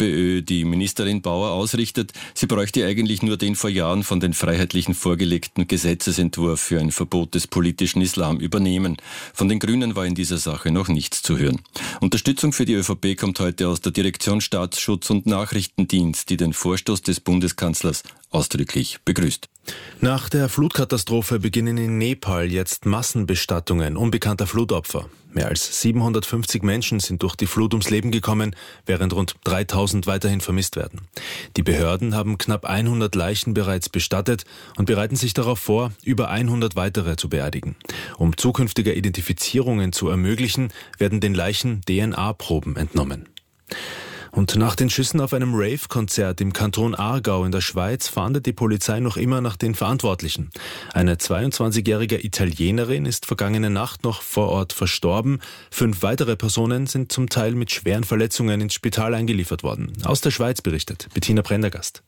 FPÖ die Ministerin Bauer ausrichtet, sie bräuchte eigentlich nur den vor Jahren von den Freiheitlichen vorgelegten Gesetzesentwurf für ein Verbot des politischen Islam übernehmen. Von den Grünen war in dieser Sache noch nichts zu hören. Unterstützung für die ÖVP kommt heute aus der Direktion Staatsschutz und Nachrichtendienst, die den Vorstoß des Bundeskanzlers ausdrücklich begrüßt. Nach der Flutkatastrophe beginnen in Nepal jetzt Massenbestattungen unbekannter Flutopfer. Mehr als 750 Menschen sind durch die Flut ums Leben gekommen, während rund 3000 weiterhin vermisst werden. Die Behörden haben knapp 100 Leichen bereits bestattet und bereiten sich darauf vor, über 100 weitere zu beerdigen. Um zukünftige Identifizierungen zu ermöglichen, werden den Leichen DNA-Proben entnommen. Und nach den Schüssen auf einem Rave-Konzert im Kanton Aargau in der Schweiz fahndet die Polizei noch immer nach den Verantwortlichen. Eine 22-jährige Italienerin ist vergangene Nacht noch vor Ort verstorben. 5 weitere Personen sind zum Teil mit schweren Verletzungen ins Spital eingeliefert worden. Aus der Schweiz berichtet Bettina Prendergast.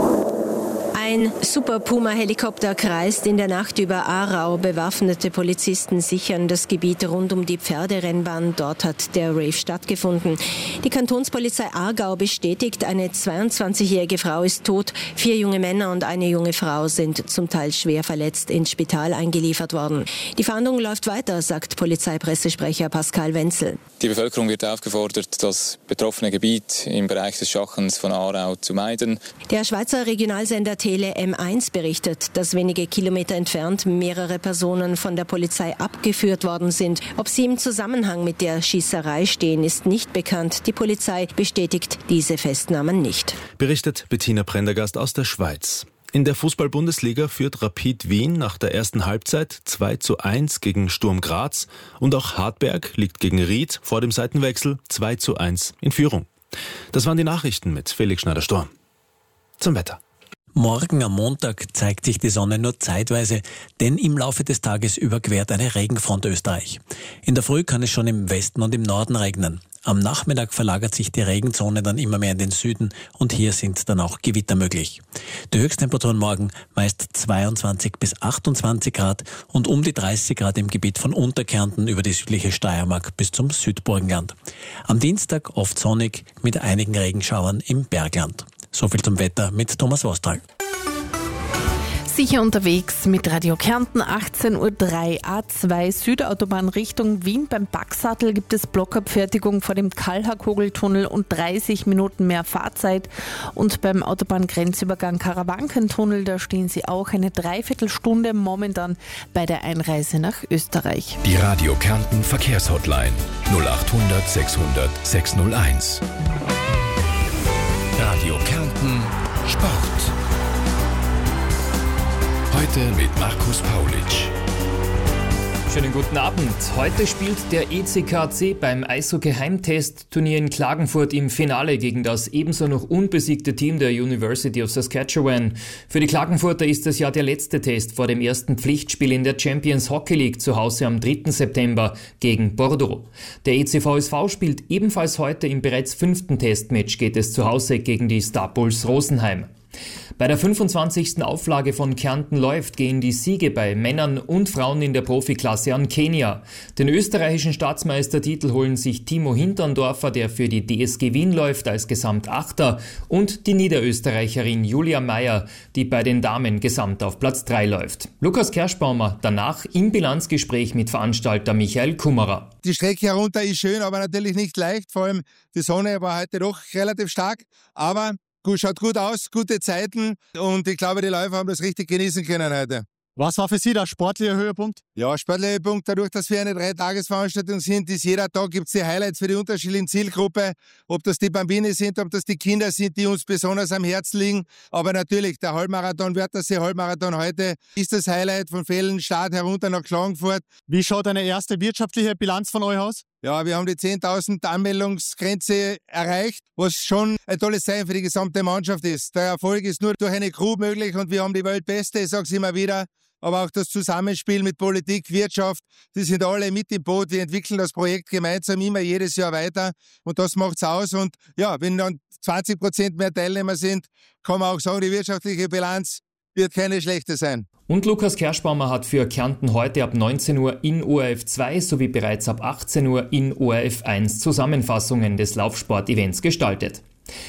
Ein Super-Puma-Helikopter kreist in der Nacht über Aarau. Bewaffnete Polizisten sichern das Gebiet rund um die Pferderennbahn. Dort hat der Rave stattgefunden. Die Kantonspolizei Aargau bestätigt, eine 22-jährige Frau ist tot. 4 junge Männer und eine junge Frau sind zum Teil schwer verletzt ins Spital eingeliefert worden. Die Fahndung läuft weiter, sagt Polizeipressesprecher Pascal Wenzel. Die Bevölkerung wird aufgefordert, das betroffene Gebiet im Bereich des Schachens von Aarau zu meiden. Der Schweizer Regionalsender Tele M1 berichtet, dass wenige Kilometer entfernt mehrere Personen von der Polizei abgeführt worden sind. Ob sie im Zusammenhang mit der Schießerei stehen, ist nicht bekannt. Die Polizei bestätigt diese Festnahmen nicht. Berichtet Bettina Prendergast aus der Schweiz. In der Fußball-Bundesliga führt Rapid Wien nach der ersten Halbzeit 2:1 gegen Sturm Graz und auch Hartberg liegt gegen Ried vor dem Seitenwechsel 2:1 in Führung. Das waren die Nachrichten mit Felix Schneider-Storm. Zum Wetter. Morgen am Montag zeigt sich die Sonne nur zeitweise, denn im Laufe des Tages überquert eine Regenfront Österreich. In der Früh kann es schon im Westen und im Norden regnen. Am Nachmittag verlagert sich die Regenzone dann immer mehr in den Süden und hier sind dann auch Gewitter möglich. Die Höchsttemperaturen morgen meist 22 bis 28 Grad und um die 30 Grad im Gebiet von Unterkärnten über die südliche Steiermark bis zum Südburgenland. Am Dienstag oft sonnig mit einigen Regenschauern im Bergland. So viel zum Wetter mit Thomas Wostral. Sicher unterwegs mit Radio Kärnten, 18:03 Uhr, A2 Südautobahn Richtung Wien. Beim Baxattel gibt es Blockabfertigung vor dem Kallhakogeltunnel und 30 Minuten mehr Fahrzeit. Und beim Autobahngrenzübergang Karawankentunnel, da stehen Sie auch eine Dreiviertelstunde momentan bei der Einreise nach Österreich. Die Radio Kärnten Verkehrshotline 0800 600 601. Radio Kärnten Sport. Heute mit Markus Paulitsch. Schönen guten Abend. Heute spielt der ECKC beim Eishockey-Heimtest-Turnier in Klagenfurt im Finale gegen das ebenso noch unbesiegte Team der University of Saskatchewan. Für die Klagenfurter ist es ja der letzte Test vor dem ersten Pflichtspiel in der Champions Hockey League zu Hause am 3. September gegen Bordeaux. Der ECVSV spielt ebenfalls heute im bereits 5. Testmatch, geht es zu Hause gegen die Star Bulls Rosenheim. Bei der 25. Auflage von Kärnten läuft gehen die Siege bei Männern und Frauen in der Profiklasse an Kenia. Den österreichischen Staatsmeistertitel holen sich Timo Hinterndorfer, der für die DSG Wien läuft, als Gesamtachter, und die Niederösterreicherin Julia Meyer, die bei den Damen gesamt auf Platz 3 läuft. Lukas Kerschbaumer danach im Bilanzgespräch mit Veranstalter Michael Kummerer. Die Strecke herunter ist schön, aber natürlich nicht leicht. Vor allem die Sonne war heute doch relativ stark, aber schaut gut aus, gute Zeiten und ich glaube, die Läufer haben das richtig genießen können heute. Was war für Sie der sportliche Höhepunkt? Ja, sportlicher Höhepunkt, dadurch, dass wir eine 3-Tages-Veranstaltung sind, ist jeder Tag gibt es die Highlights für die unterschiedlichen Zielgruppe, ob das die Bambini sind, ob das die Kinder sind, die uns besonders am Herzen liegen. Aber natürlich, der Halbmarathon, Wörthersee-Halbmarathon heute ist das Highlight von Vellenstadt herunter nach Klagenfurt. Wie schaut eine erste wirtschaftliche Bilanz von euch aus? Ja, wir haben die 10.000 Anmeldungsgrenze erreicht, was schon ein tolles Zeichen für die gesamte Mannschaft ist. Der Erfolg ist nur durch eine Crew möglich und wir haben die Weltbeste, ich sage es immer wieder. Aber auch das Zusammenspiel mit Politik, Wirtschaft, die sind alle mit im Boot. Wir entwickeln das Projekt gemeinsam immer jedes Jahr weiter und das macht's aus. Und ja, wenn dann 20% mehr Teilnehmer sind, kann man auch sagen, die wirtschaftliche Bilanz wird keine schlechte sein. Und Lukas Kerschbaumer hat für Kärnten heute ab 19 Uhr in ORF 2 sowie bereits ab 18 Uhr in ORF 1 Zusammenfassungen des Laufsport-Events gestaltet.